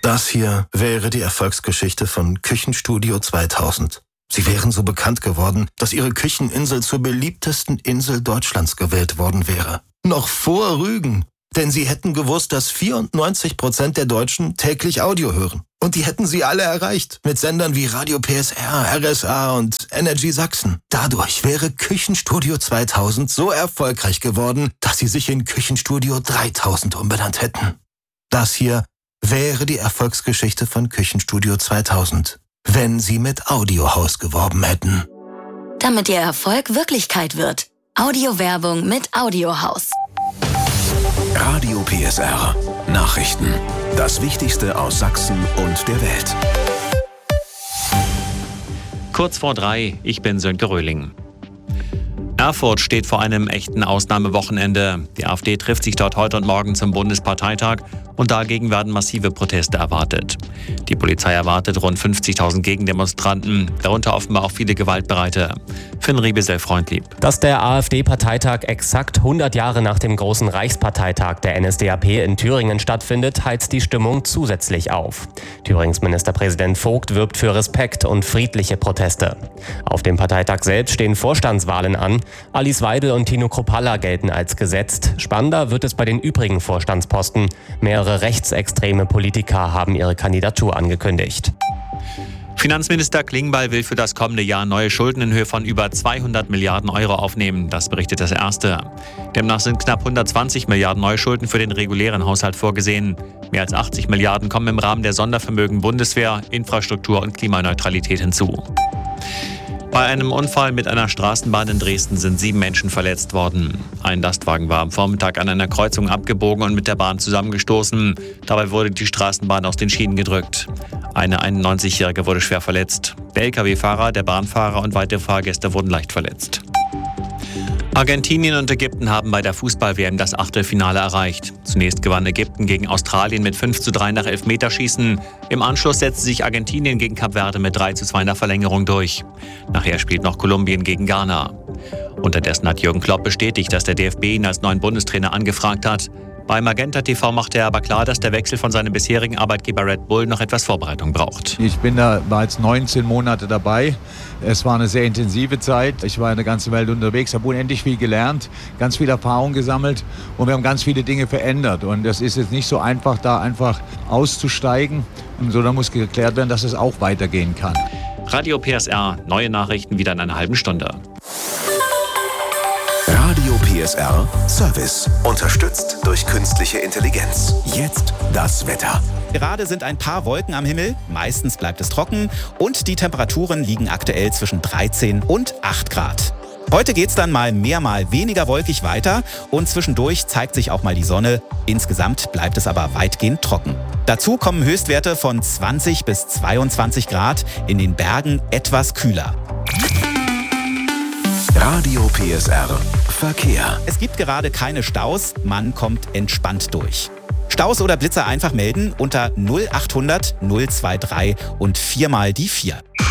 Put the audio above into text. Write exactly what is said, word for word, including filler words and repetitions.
Das hier wäre die Erfolgsgeschichte von Küchenstudio zweitausend. Sie wären so bekannt geworden, dass ihre Kücheninsel zur beliebtesten Insel Deutschlands gewählt worden wäre. Noch vor Rügen. Denn sie hätten gewusst, dass vierundneunzig Prozent der Deutschen täglich Audio hören. Und die hätten sie alle erreicht. Mit Sendern wie Radio P S R, R S A und Energy Sachsen. Dadurch wäre Küchenstudio zweitausend so erfolgreich geworden, dass sie sich in Küchenstudio dreitausend umbenannt hätten. Das hier wäre die Erfolgsgeschichte von Küchenstudio zweitausend, wenn sie mit Audiohaus geworben hätten. Damit ihr Erfolg Wirklichkeit wird. Audiowerbung mit Audiohaus. Radio P S R. Nachrichten. Das Wichtigste aus Sachsen und der Welt. Kurz vor drei, ich bin Sönke Röhling. Erfurt steht vor einem echten Ausnahmewochenende. Die AfD trifft sich dort heute und morgen zum Bundesparteitag und dagegen werden massive Proteste erwartet. Die Polizei erwartet rund fünfzigtausend Gegendemonstranten, darunter offenbar auch viele Gewaltbereite. Finn Riebesell-Freundlieb. Dass der AfD-Parteitag exakt hundert Jahre nach dem großen Reichsparteitag der N S D A P in Thüringen stattfindet, heizt die Stimmung zusätzlich auf. Thürings Ministerpräsident Vogt wirbt für Respekt und friedliche Proteste. Auf dem Parteitag selbst stehen Vorstandswahlen an. Alice Weidel und Tino Kruppalla gelten als gesetzt. Spannender wird es bei den übrigen Vorstandsposten. Mehrere rechtsextreme Politiker haben ihre Kandidatur angekündigt. Finanzminister Klingbeil will für das kommende Jahr neue Schulden in Höhe von über zweihundert Milliarden Euro aufnehmen. Das berichtet das Erste. Demnach sind knapp hundertzwanzig Milliarden Neuschulden für den regulären Haushalt vorgesehen. Mehr als achtzig Milliarden kommen im Rahmen der Sondervermögen Bundeswehr, Infrastruktur und Klimaneutralität hinzu. Bei einem Unfall mit einer Straßenbahn in Dresden sind sieben Menschen verletzt worden. Ein Lastwagen war am Vormittag an einer Kreuzung abgebogen und mit der Bahn zusammengestoßen. Dabei wurde die Straßenbahn aus den Schienen gedrückt. Eine einundneunzigjährige wurde schwer verletzt. Der L K W-Fahrer, der Bahnfahrer und weitere Fahrgäste wurden leicht verletzt. Argentinien und Ägypten haben bei der Fußball-W M das Achtelfinale erreicht. Zunächst gewann Ägypten gegen Australien mit fünf zu drei nach Elfmeterschießen. Im Anschluss setzte sich Argentinien gegen Kap Verde mit drei zu zwei nach Verlängerung durch. Nachher spielt noch Kolumbien gegen Ghana. Unterdessen hat Jürgen Klopp bestätigt, dass der D F B ihn als neuen Bundestrainer angefragt hat. Bei Magenta T V machte er aber klar, dass der Wechsel von seinem bisherigen Arbeitgeber Red Bull noch etwas Vorbereitung braucht. Ich bin da bereits neunzehn Monate dabei. Es war eine sehr intensive Zeit. Ich war in der ganzen Welt unterwegs, habe unendlich viel gelernt, ganz viel Erfahrung gesammelt und wir haben ganz viele Dinge verändert. Und es ist jetzt nicht so einfach, da einfach auszusteigen, sondern muss geklärt werden, dass es auch weitergehen kann. Radio P S R, neue Nachrichten wieder in einer halben Stunde. Radio P S R Service. Unterstützt durch künstliche Intelligenz. Jetzt das Wetter. Gerade sind ein paar Wolken am Himmel, meistens bleibt es trocken und die Temperaturen liegen aktuell zwischen dreizehn und acht Grad. Heute geht's dann mal mehr, mal weniger wolkig weiter und zwischendurch zeigt sich auch mal die Sonne. Insgesamt bleibt es aber weitgehend trocken. Dazu kommen Höchstwerte von zwanzig bis zweiundzwanzig Grad, in den Bergen etwas kühler. Radio P S R Verkehr. Es gibt gerade keine Staus, man kommt entspannt durch. Staus oder Blitzer einfach melden unter null achthundert null drei drei und viermal die vier.